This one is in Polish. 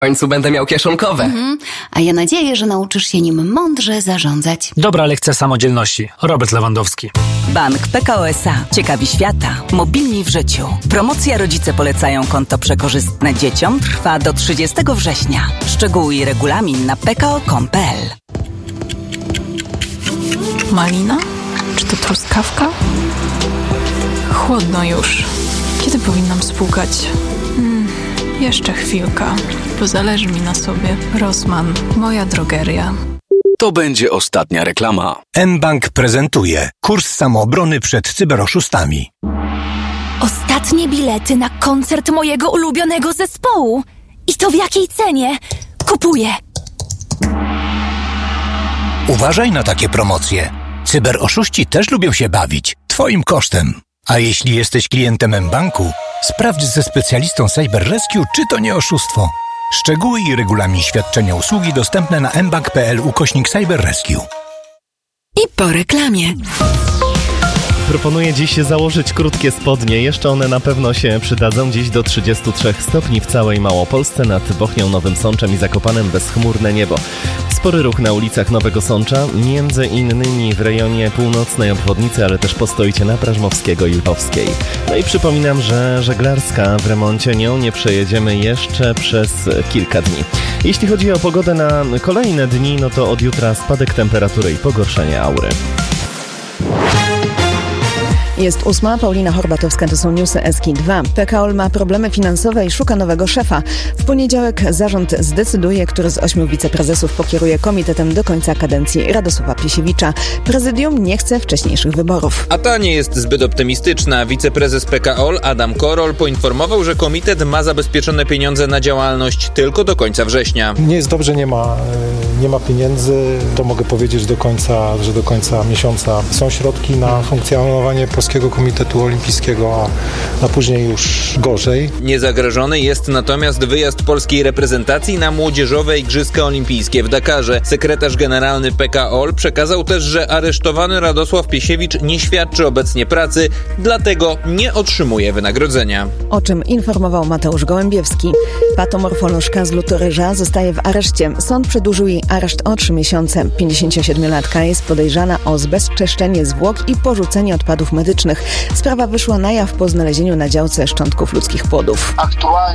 W końcu będę miał kieszonkowe. A ja nadzieję, że nauczysz się nim mądrze zarządzać. Dobra lekcja samodzielności. Robert Lewandowski. Bank PKO SA. Ciekawi świata. Mobilni w życiu. Promocja Rodzice polecają konto przekorzystne dzieciom trwa do 30 września. Szczegóły i regulamin na pko.com.pl. Malina? Czy to truskawka? Chłodno już. Kiedy powinnam spłukać? Jeszcze chwilka, bo zależy mi na sobie. Rossmann, moja drogeria. To będzie ostatnia reklama. mBank prezentuje kurs samoobrony przed cyberoszustami. Ostatnie bilety na koncert mojego ulubionego zespołu. I to w jakiej cenie? Kupuję. Uważaj na takie promocje. Cyberoszuści też lubią się bawić. Twoim kosztem. A jeśli jesteś klientem mBanku, sprawdź ze specjalistą Cyber Rescue, czy to nie oszustwo. Szczegóły i regulamin świadczenia usługi dostępne na mbank.pl/Cyber Rescue. I po reklamie. Proponuję dziś założyć krótkie spodnie. Jeszcze one na pewno się przydadzą. Dziś do 33 stopni w całej Małopolsce. Nad Bochnią, Nowym Sączem i Zakopanem bezchmurne niebo. Spory ruch na ulicach Nowego Sącza, między innymi w rejonie północnej obwodnicy, ale też postoicie na Prażmowskiego i Lwowskiej. No i przypominam, że żeglarska w remoncie, nią nie przejedziemy jeszcze przez kilka dni. Jeśli chodzi o pogodę na kolejne dni, no to od jutra spadek temperatury i pogorszenie aury. Jest 8, Paulina Horbatowska, to są newsy SK2. PKO ma problemy finansowe i szuka nowego szefa. W poniedziałek zarząd zdecyduje, który z 8 wiceprezesów pokieruje komitetem do końca kadencji Radosława Piesiewicza. Prezydium nie chce wcześniejszych wyborów. A ta nie jest zbyt optymistyczna. Wiceprezes PKO Adam Korol poinformował, że komitet ma zabezpieczone pieniądze na działalność tylko do końca września. Nie jest dobrze, nie ma pieniędzy. To mogę powiedzieć że do końca miesiąca są środki na funkcjonowanie Polskiego Komitetu Olimpijskiego, a później już gorzej. Niezagrożony jest natomiast wyjazd polskiej reprezentacji na młodzieżowe Igrzyska Olimpijskie w Dakarze. Sekretarz generalny PKO przekazał też, że aresztowany Radosław Piesiewicz nie świadczy obecnie pracy, dlatego nie otrzymuje wynagrodzenia. O czym informował Mateusz Gołębiewski. Patomorfolożka z Lutoryża zostaje w areszcie. Sąd przedłużył jej areszt o 3 miesiące. 57-latka jest podejrzana o zbezczeszczenie zwłok i porzucenie odpadów medycznych. Sprawa wyszła na jaw po znalezieniu na działce szczątków ludzkich płodów.